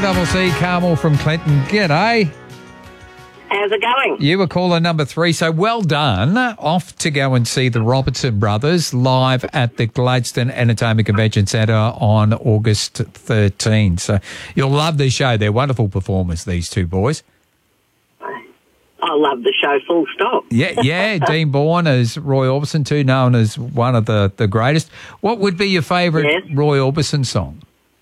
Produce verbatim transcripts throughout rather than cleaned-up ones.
double C, Carmel from Clinton. G'day. How's it going? You were caller number three, so well done. Off to go and see the Robertson Brothers live at the Gladstone Entertainment Convention Centre on August thirteenth. So you'll love the show. They're wonderful performers, these two boys. I love the show, full stop. Yeah, yeah. Dean Bourne as Roy Orbison, too, known as one of the, the greatest. What would be your favourite Yes. Roy Orbison song?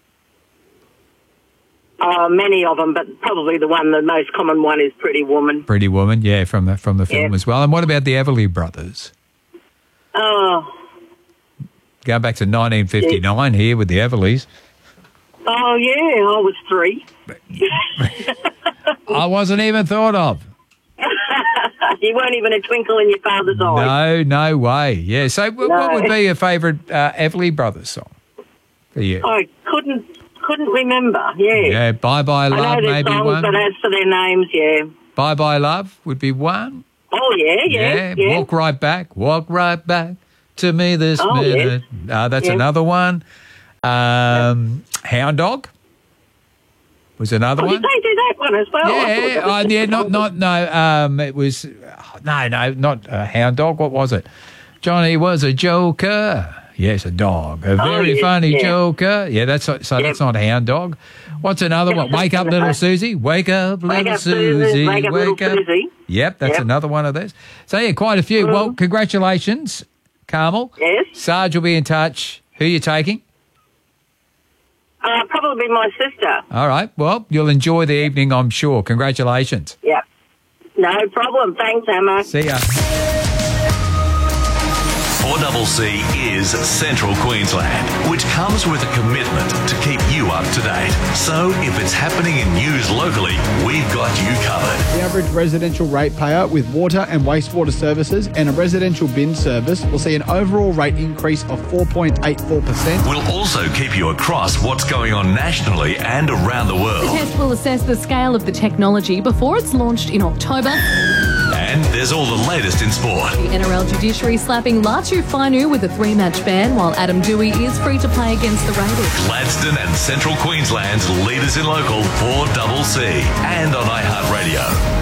Oh, many of them, but probably the one, the most common one is Pretty Woman. Pretty Woman, yeah, from the, from the film Yeah. as well. And what about the Everly Brothers? Oh, Going back to nineteen fifty-nine here with the Everlys. oh yeah, I was three. I wasn't even thought of. You weren't even a twinkle in your father's eye. No, no way. Yeah, so w- what No. would be your favourite uh, Everly Brothers song for you? I couldn't couldn't remember, yeah. Yeah, Bye Bye I Love, know their maybe songs, one. but as for their names, yeah. Bye Bye Love would be one. Oh, yeah, yeah, yeah. Walk Right Back, Walk Right Back to Me This Oh, Minute. Uh, that's Yeah. another one. Um, Hound Dog was another Oh, one. did they do that one as well? I thought Yeah, that was uh, yeah, not, not, no, um, it was, no, no, not a hound dog. What was it? Johnny was a joker. Yes, a dog. A very yes, funny yeah. joker. Yeah, that's, so that's not hound dog. What's another one? Wake up, little Susie. Wake up, little Wake up, Susie. Susie. Wake up, little Susie. Yep, that's Yep. another one of those. So, yeah, quite a few. Well, congratulations, Carmel. Yes. Sarge will be in touch. Who are you taking? Uh, probably my sister. All right. Well, you'll enjoy the evening, I'm sure. Congratulations. Yep. No problem. Thanks, Emma. See ya. four C C is Central Queensland, which comes with a commitment to keep you up to date. So if it's happening in news locally, we've got you covered. The average residential ratepayer with water and wastewater services and a residential bin service will see an overall rate increase of four point eight four percent. We'll also keep you across what's going on nationally and around the The world. test will assess the scale of the technology before it's launched in October. And there's all the latest in sport. The N R L judiciary slapping Latu Fainu with a three-match ban, while Adam Dewey is free to play against the Raiders. Gladstone and Central Queensland's leaders in local four C C and on iHeartRadio.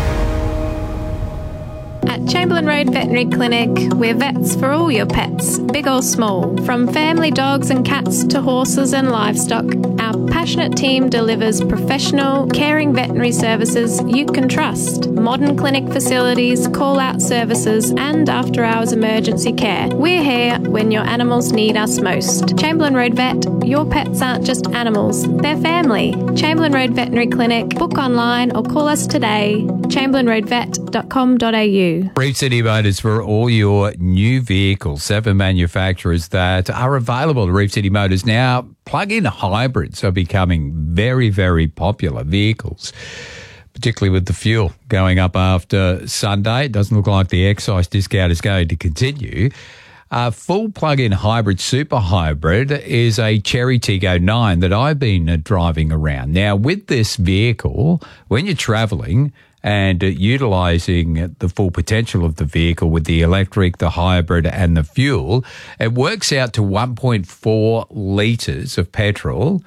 At Chamberlain Road Veterinary Clinic, we're vets for all your pets, big or small. From family dogs and cats to horses and livestock, our passionate team delivers professional, caring veterinary services you can trust. Modern clinic facilities, call-out services and after-hours emergency care. We're here when your animals need us most. Chamberlain Road Vet, your pets aren't just animals, they're family. Chamberlain Road Veterinary Clinic. Book online or call us today. chamberlain road vet dot com dot a u. Reef City Motors for all your new vehicles. Seven manufacturers that are available at Reef City Motors now. Plug-in hybrids are becoming very, very popular vehicles, particularly with the fuel going up after Sunday. It doesn't look like the excise discount is going to continue. A full plug-in hybrid, super hybrid, is a Cherry Tiggo nine that I've been uh, driving around. Now, with this vehicle, when you're travelling and uh, utilising the full potential of the vehicle with the electric, the hybrid and the fuel, it works out to one point four litres of petrol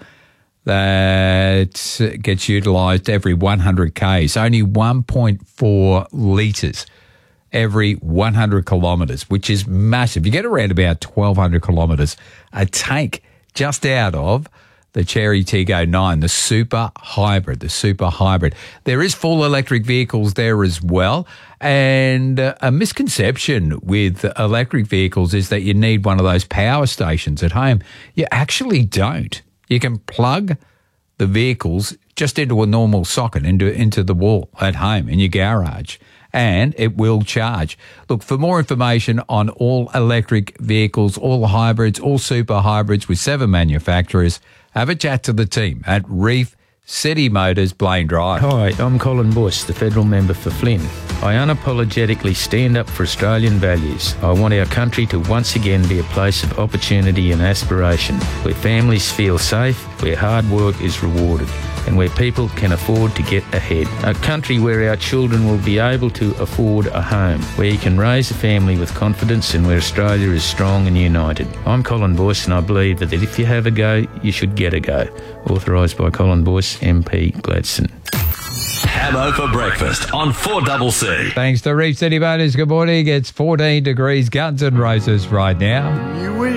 that gets utilised every one hundred kays, only one point four litres every one hundred kilometres, which is massive. You get around about twelve hundred kilometres a tank just out of the Cherry Tiggo nine, the super hybrid, the super hybrid. There is full electric vehicles there as well. And uh, a misconception with electric vehicles is that you need one of those power stations at home. You actually don't. You can plug the vehicles just into a normal socket, into, into the wall at home in your garage, and it will charge. Look, for more information on all electric vehicles, all hybrids, all super hybrids with seven manufacturers, have a chat to the team at Reef City Motors, Blaine Drive. Hi, I'm Colin Bush, the federal member for Flynn. I unapologetically stand up for Australian values. I want our country to once again be a place of opportunity and aspiration, where families feel safe, where hard work is rewarded. and where people can afford to get ahead. A country where our children will be able to afford a home, where you can raise a family with confidence and where Australia is strong and united. I'm Colin Boyce and I believe that if you have a go, you should get a go. Authorised by Colin Boyce, M P Gladstone. Hamo for breakfast on four C C. Thanks to Reef City Motors. Good morning. It's fourteen degrees, Guns N' Roses right now.